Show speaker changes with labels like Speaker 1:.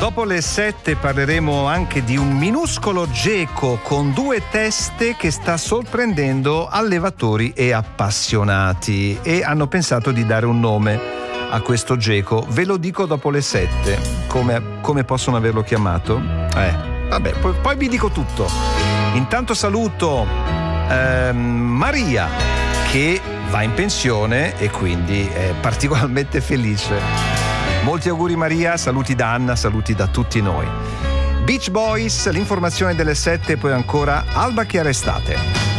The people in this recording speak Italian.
Speaker 1: Dopo le 7 parleremo anche di un minuscolo geco con 2 teste che sta sorprendendo allevatori e appassionati, e hanno pensato di dare un nome a questo geco. Ve lo dico dopo le 7 come possono averlo chiamato. Vabbè, poi vi dico tutto. Intanto saluto Maria, che va in pensione e quindi è particolarmente felice. Molti auguri Maria, saluti da Anna, saluti da tutti noi. Beach Boys, l'informazione delle 7 e poi ancora Alba Chiara Estate.